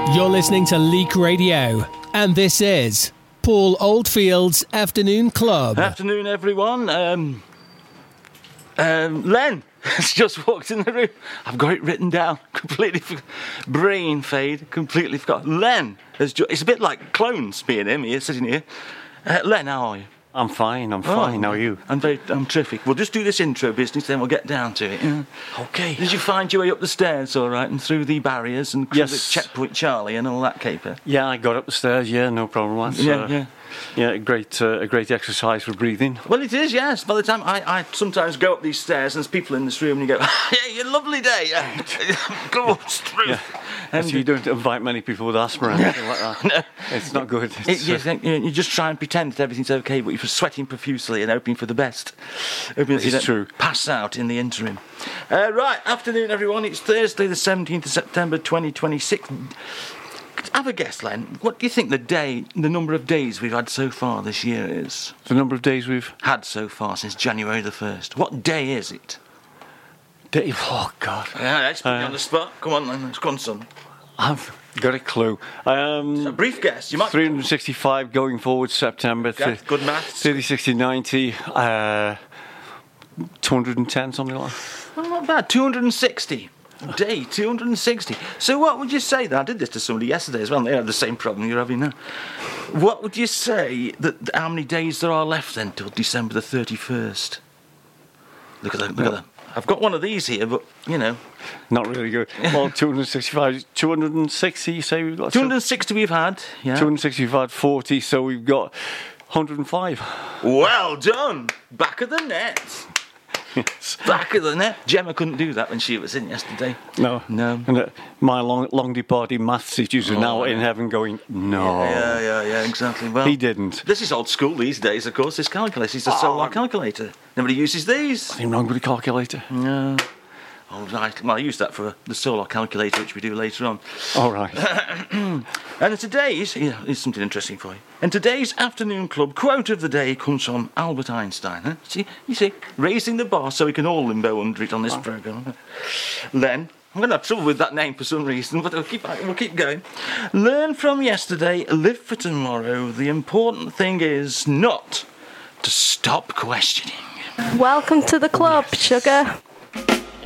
You're listening to Leak Radio, and this is Paul Oldfield's Afternoon Club. Afternoon, everyone. Len has just walked in the room. I've got it written down. Brain fade. Completely forgot. Len has it's a bit like clones, me and him here, sitting here. Len, how are you? I'm fine. How are you? I'm terrific. We'll just do this intro business, then we'll get down to it. Yeah. Okay. Did you find your way up the stairs all right, and through the barriers and through the checkpoint Charlie and all that caper? Yeah, I got up the stairs. Yeah, no problem. That's, yeah, a great exercise for breathing. Well, it is, yes. By the time I sometimes go up these stairs and there's people in this room and you go, yeah, a lovely day. Go through. Yeah. And so you don't invite many people with asthma or anything like that. No. It's not good. You just try and pretend that everything's okay, but you're sweating profusely and hoping for the best. It's true. Pass out in the interim. Right, afternoon, everyone. It's Thursday, the 17th of September, 2026. Have a guess, Len. What do you think the number of days we've had so far this year is? The number of days we've had so far since January the 1st. What day is it? Oh, God. Yeah, let's put you on the spot. Come on, Len. Come on, son. I've got a clue. A brief guess. You might 365 going forward September. Good maths. 30, 60, 90. 210, something like that. Well, not bad. 260. Day 260. So what would you say then? I did this to somebody yesterday as well, and they had the same problem you're having now. What would you say that how many days there are left then till December the 31st? Look at that. I've got one of these here, but you know, not really good. Well, 265, 260. You say we've got 260 we've had. Yeah. 260 we've had 40, so we've got 105. Well done. Back of the net. Yes. Back of the net. Gemma couldn't do that when she was in yesterday. No. And my long departed maths teachers are now in heaven going, no. Yeah, exactly. Well, he didn't. This is old school these days, of course. This calculator is a solar calculator. Nobody uses these. Nothing wrong with a calculator. No. Oh, right. Well, I use that for the solar calculator, which we do later on. All right. And today's, here's something interesting for you. And today's afternoon club quote of the day comes from Albert Einstein. Huh? You see, raising the bar so we can all limbo under it on this programme. Len, I'm going to have trouble with that name for some reason, but we'll keep going. Learn from yesterday, live for tomorrow. The important thing is not to stop questioning. Welcome to the club, sugar.